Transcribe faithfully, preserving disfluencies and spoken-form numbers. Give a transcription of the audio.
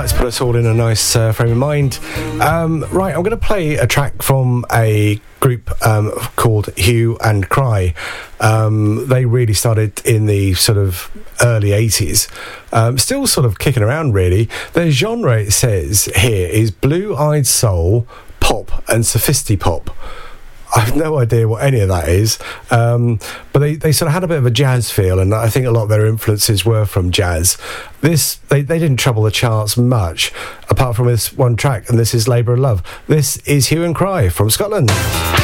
Let's put us all in a nice uh, frame of mind. Um, right, I'm going to play a track from a group um, called Hue and Cry. Um, they really started in the sort of early eighties. Um, still sort of kicking around, really. Their genre, it says here, is blue-eyed soul, pop and sophisti-pop. I have no idea what any of that is, um, but they, they sort of had a bit of a jazz feel, and I think a lot of their influences were from jazz. This they, they didn't trouble the charts much, apart from this one track, and this is Labour of Love. This is Hue and Cry from Scotland.